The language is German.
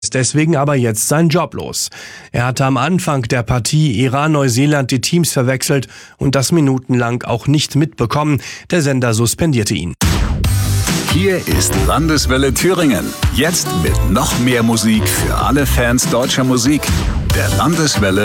ist deswegen aber jetzt sein Job los. Er hatte am Anfang der Partie Iran-Neuseeland die Teams verwechselt und das minutenlang auch nicht mitbekommen. Der Sender suspendierte ihn. Hier ist Landeswelle Thüringen. Jetzt mit noch mehr Musik für alle Fans deutscher Musik. Der Landeswelle